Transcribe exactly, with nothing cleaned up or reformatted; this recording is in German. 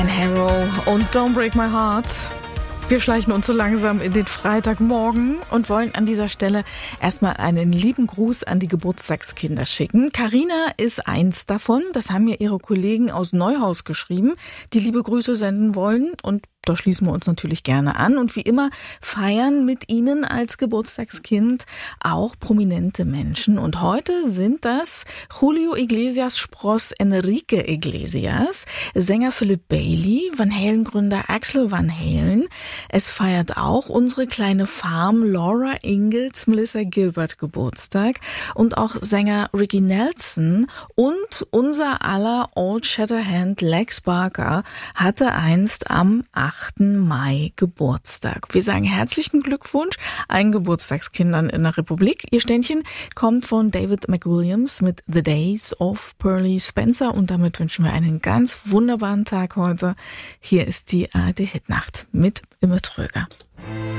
Harrow und Don't Break My Heart. Wir schleichen uns so langsam in den Freitagmorgen und wollen an dieser Stelle erstmal einen lieben Gruß an die Geburtstagskinder schicken. Carina ist eins davon. Das haben mir ihre Kollegen aus Neuhaus geschrieben, die liebe Grüße senden wollen, und da schließen wir uns natürlich gerne an. Und wie immer feiern mit Ihnen als Geburtstagskind auch prominente Menschen. Und heute sind das Julio Iglesias Spross Enrique Iglesias, Sänger Philip Bailey, Van Halen-Gründer Axel Van Halen. Es feiert auch unsere kleine Farm Laura Ingalls Melissa Gilbert Geburtstag und auch Sänger Ricky Nelson und unser aller Old Shatterhand Lex Barker hatte einst am achten Mai Geburtstag. Wir sagen herzlichen Glückwunsch allen Geburtstagskindern in der Republik. Ihr Ständchen kommt von David McWilliams mit The Days of Pearly Spencer und damit wünschen wir einen ganz wunderbaren Tag heute. Hier ist die A R D Hitnacht mit Imme Tröger.